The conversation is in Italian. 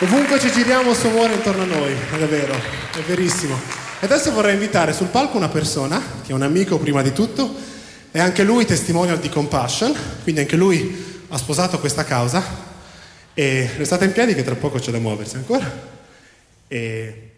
Ovunque ci giriamo suo muore intorno a noi, è vero, è verissimo. E adesso vorrei invitare sul palco una persona, che è un amico prima di tutto, e anche lui testimonial di Compassion, quindi anche lui ha sposato questa causa, e restate in piedi che tra poco c'è da muoversi ancora. E